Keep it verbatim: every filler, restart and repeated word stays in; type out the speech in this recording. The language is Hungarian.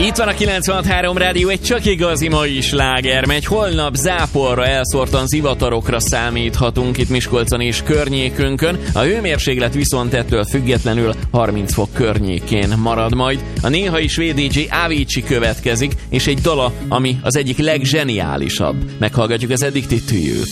Itt van a kilencvenhat három Rádió, egy csak igazi mai sláger megy. Holnap záporra, elszórtan zivatarokra számíthatunk itt Miskolcon és környékünkön. A hőmérséklet viszont ettől függetlenül harminc fok környékén marad majd. A néhai svéd dé dzsé Avicii következik, és egy dala, ami az egyik legzseniálisabb. Meghallgatjuk az Addicted to You-t.